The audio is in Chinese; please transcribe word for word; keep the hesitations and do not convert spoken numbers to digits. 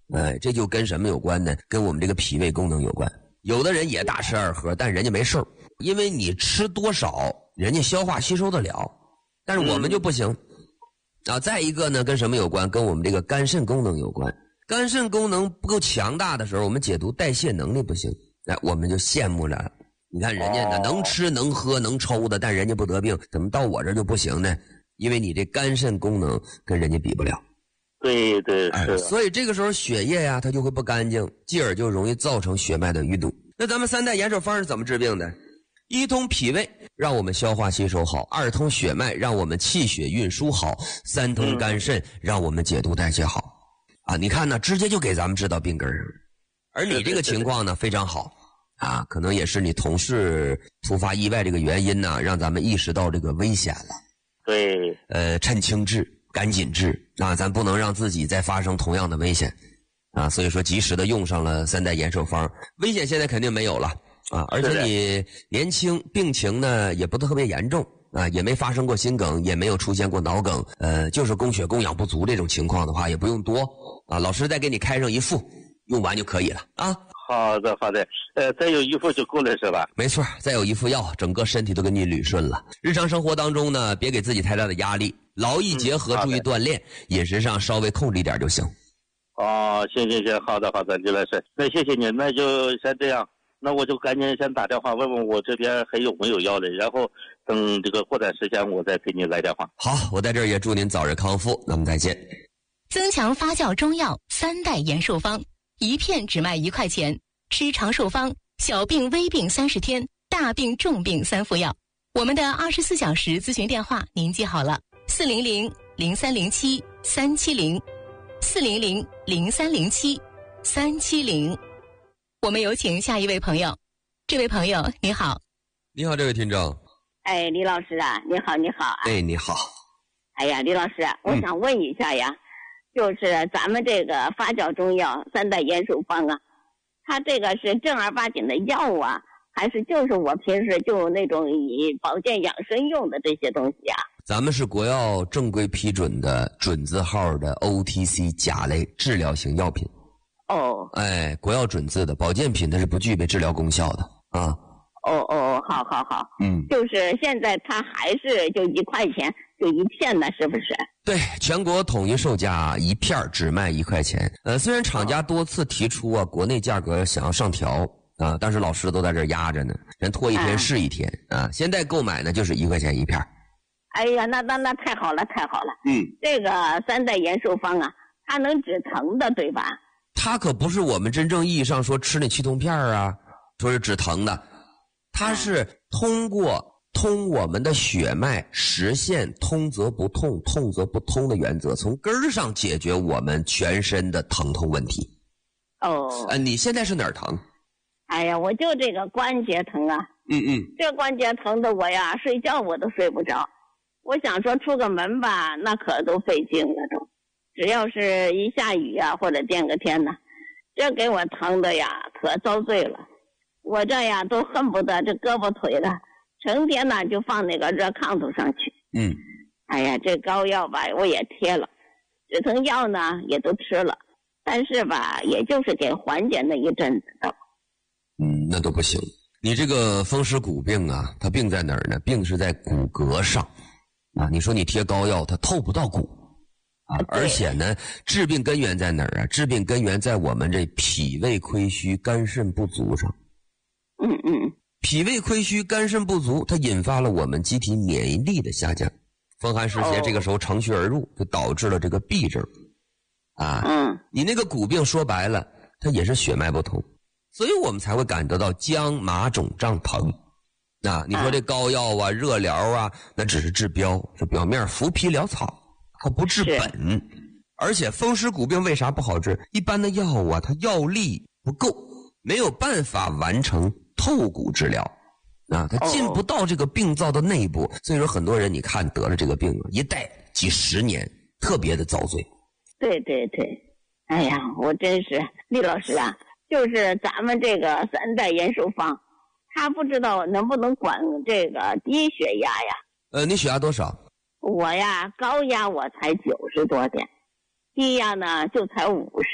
哎，这就跟什么有关呢？跟我们这个脾胃功能有关。有的人也大吃二喝，但人家没事儿，因为你吃多少，人家消化吸收得了，但是我们就不行。啊，再一个呢，跟什么有关？跟我们这个肝肾功能有关。肝肾功能不够强大的时候，我们解毒代谢能力不行，哎，我们就羡慕了。你看人家呢，能吃能喝能抽的，但人家不得病，怎么到我这就不行呢？因为你这肝肾功能跟人家比不了。 对对是、 哎，所以这个时候血液呀、啊，它就会不干净，继而就容易造成血脉的淤堵。那咱们三代延寿方是怎么治病的？一通脾胃，让我们消化吸收好；二通血脉，让我们气血运输好；三通肝肾，让我们解毒代谢好。啊，你看呢，直接就给咱们治到病根上。而你这个情况呢，非常好啊，可能也是你同事突发意外这个原因呢，让咱们意识到这个危险了。 对， 呃，趁轻治，赶紧治啊，咱不能让自己再发生同样的危险啊，所以说及时的用上了三代延寿方，危险现在肯定没有了。啊，而且你年轻，病情呢也不特别严重啊，也没发生过心梗，也没有出现过脑梗，呃，就是供血供氧不足这种情况的话，也不用多啊。老师再给你开上一副，用完就可以了啊。 好的，好的，呃，再有一副就够了是吧？ 没错，再有一副药，整个身体都给你捋顺了。日常生活当中呢，别给自己太大的压力，劳逸结合，嗯、注意锻炼，饮食上稍微控制一点就行。 哦，行行行，好的好的，李老师，那谢谢你，那就先这样。那我就赶紧先打电话问问我这边还有没有药了，然后等这个过段时间我再给你来电话。 好，我在这儿也祝您早日康复，那么再见。 增强发酵中药三代延寿方，一片只卖一块钱，吃长寿方，小病微病三十天，大病重病三副药。我们的二十四小时咨询电话您记好了，四零零零三零七三七零，四零零零三零七三七零。我们有请下一位朋友。这位朋友你好。 你好，这位听众。 哎，李老师啊，你好你好。 哎，你好。 哎呀，李老师，我想问一下呀、嗯、就是咱们这个发酵中药三代延寿方啊，它这个是正儿八经的药啊，还是就是我平时就那种以保健养生用的这些东西啊？ 咱们是国药正规批准的准字号的 O T C 甲类治疗型药品。 哦， 哎，国药准字的保健品，它是不具备治疗功效的啊。 哦哦，好好好， 嗯， 就是现在它还是就一块钱就一片呢，是不是？ 对，全国统一售价一片只卖一块钱。呃，虽然厂家多次提出啊，国内价格想要上调啊，但是老师都在这儿压着呢，人拖一天是一天、嗯、啊。现在购买呢就是一块钱一片。 哎呀，那那那太好了，太好了。 嗯， 这个三代延寿方啊，它能止疼的，对吧？ 它可不是我们真正意义上说吃那去痛片啊，说是止疼的，它是通过通我们的血脉，实现通则不痛，痛则不通的原则，从根儿上解决我们全身的疼痛问题。 哦， 呃，你现在是哪儿疼？ 哎呀，我就这个关节疼啊。 嗯嗯， 这关节疼的我呀，睡觉我都睡不着。我想说出个门吧，那可都费劲了都。只要是一下雨啊，或者垫个天呢，这给我疼的呀，可遭罪了。我这呀都恨不得这胳膊腿的，成天呢就放那个热炕头上去。 嗯， 哎呀，这膏药吧我也贴了，止疼药呢也都吃了，但是吧，也就是给缓解那一阵子的。 嗯，那都不行。你这个风湿骨病啊，它病在哪儿呢？病是在骨骼上啊。你说你贴膏药，它透不到骨。啊，而且呢，治病根源在哪儿啊？治病根源在我们这脾胃亏虚、肝肾不足上。 嗯嗯， 脾胃亏虚、肝肾不足，它引发了我们机体免疫力的下降。风寒湿邪这个时候乘虚而入，就导致了这个痹症。啊， 嗯， 你那个骨病说白了，它也是血脉不通，所以我们才会感得到僵、麻、肿、胀、疼。啊，你说这膏药啊、热疗啊，那只是治标，是表面浮皮潦草。它不治本，而且风湿骨病为啥不好治？一般的药啊，它药力不够，没有办法完成透骨治疗啊，它进不到这个病灶的内部，所以说很多人你看得了这个病啊，一带几十年，特别的遭罪。 对对对，哎呀，我真是厉老师啊，就是咱们这个三代延寿方，他不知道能不能管这个低血压呀？ 呃，你血压多少？ 我呀，高压我才九十多点，低压呢就才五十。